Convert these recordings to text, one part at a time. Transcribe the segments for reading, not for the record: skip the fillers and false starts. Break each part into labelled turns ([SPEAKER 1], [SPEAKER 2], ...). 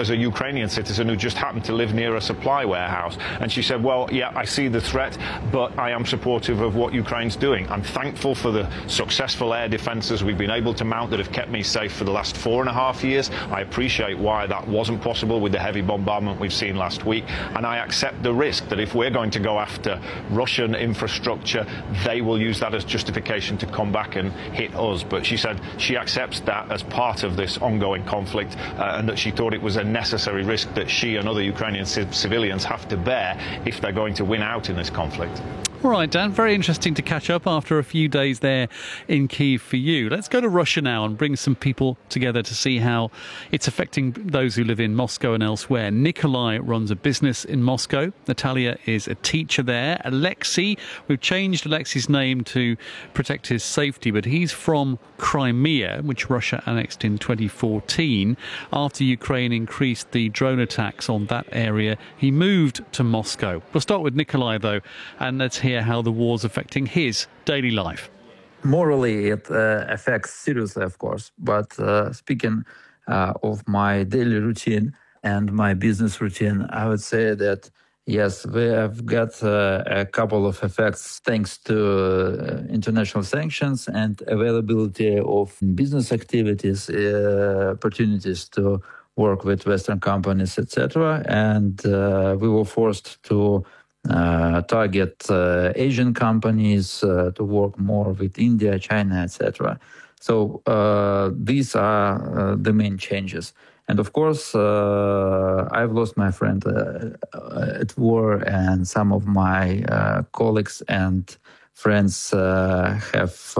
[SPEAKER 1] as a Ukrainian citizen who just happened to live near a supply warehouse. And she said, well, yeah, I see the threat, but I am supportive of what Ukraine's doing. I'm thankful for the successful air defences we've been able to mount that have kept me safe for the last 4.5 years. I appreciate why that wasn't possible with the heavy bombardment we've seen last week. And I accept the risk that if we're going to go after Russian infrastructure, they will use that as justification to come back and hit us. But she said she accepts that as part of this ongoing conflict, and that she thought it was a necessary risk that she and other Ukrainian civilians have to bear if they're going to win out in this conflict.
[SPEAKER 2] All right, Dan, very interesting to catch up after a few days there in Kyiv for you. Let's go to Russia now and bring some people together to see how it's affecting those who live in Moscow and elsewhere. Nikolai runs a business in Moscow. Natalia is a teacher there. Alexei, we've changed Alexei's name to protect his safety, but he's from Crimea, which Russia annexed in 2014. After Ukraine increased the drone attacks on that area, he moved to Moscow. We'll start with Nikolai, though, and let's hear how the war's affecting his daily life.
[SPEAKER 3] Morally, it affects seriously, of course. But speaking of my daily routine and my business routine, I would say that, yes, we have got a couple of effects thanks to international sanctions and availability of business activities, opportunities to work with Western companies, etc. And we were forced to target Asian companies, to work more with India, China, etc. So these are the main changes. And of course, I've lost my friend at war, and some of my colleagues and friends have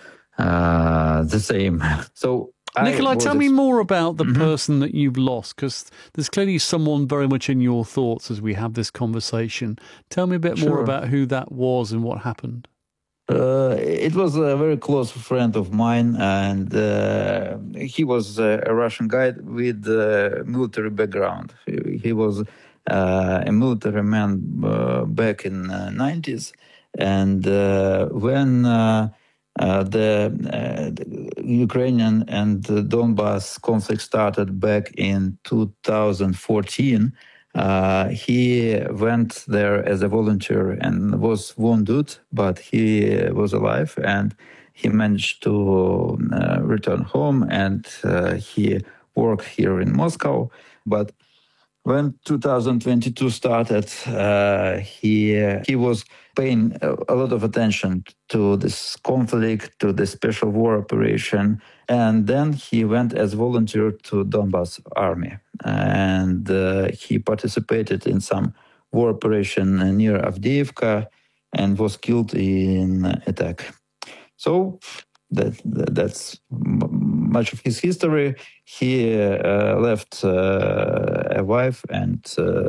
[SPEAKER 3] the same. So
[SPEAKER 2] Nikolai, tell me more about the person that you've lost, because there's clearly someone very much in your thoughts as we have this conversation. Tell me a bit more about who that was and what happened.
[SPEAKER 3] It was a very close friend of mine, and he was a Russian guy with a military background. He was a military man back in the 90s, and when the Ukrainian and the Donbass conflict started back in 2014. He went there as a volunteer and was wounded, but he was alive, and he managed to return home, and he worked here in Moscow. But when 2022 started, he was paying a lot of attention to this conflict, to the special war operation, and then he went as volunteer to Donbass army, and he participated in some war operation near Avdiivka and was killed in attack. So that's much of his history. He left a wife and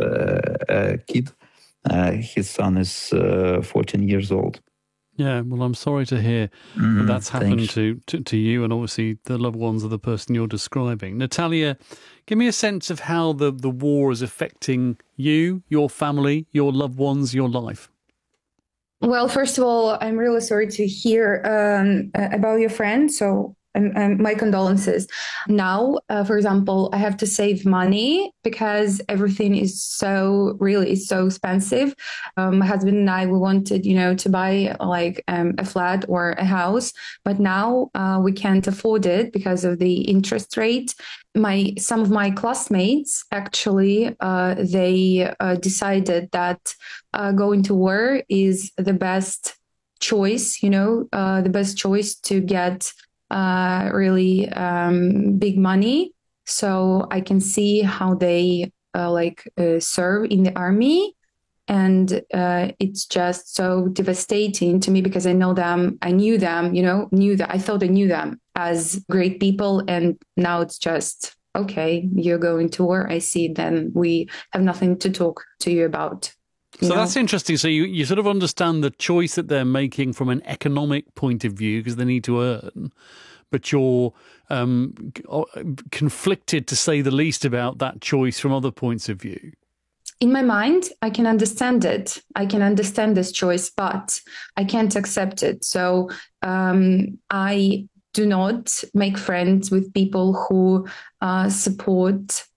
[SPEAKER 3] a kid. His son is 14 years old.
[SPEAKER 2] Yeah, well, I'm sorry to hear that that's happened to you, and obviously the loved ones of the person you're describing. Natalia, give me a sense of how the war is affecting you, your family, your loved ones, your life.
[SPEAKER 4] Well, first of all, I'm really sorry to hear about your friend. So my condolences. Now, for example, I have to save money because everything is so expensive. My husband and I, we wanted, to buy like a flat or a house, but now we can't afford it because of the interest rate. Some of my classmates actually they decided that going to war is the best choice. The best choice to get really big money. So I can see how they serve in the army, and it's just so devastating to me because I know them. I knew them. I thought I knew them as great people, and now it's just okay. You're going to war. I see. Then we have nothing to talk to you about.
[SPEAKER 2] So that's interesting. So you sort of understand the choice that they're making from an economic point of view because they need to earn, but you're conflicted, to say the least, about that choice from other points of view.
[SPEAKER 4] In my mind, I can understand it. I can understand this choice, but I can't accept it. So I do not make friends with people who support